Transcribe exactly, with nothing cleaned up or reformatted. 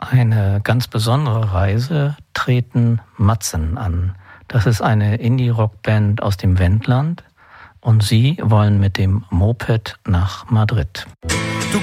Eine ganz besondere Reise treten Matzen an. Das ist eine Indie-Rock-Band aus dem Wendland und sie wollen mit dem Moped nach Madrid.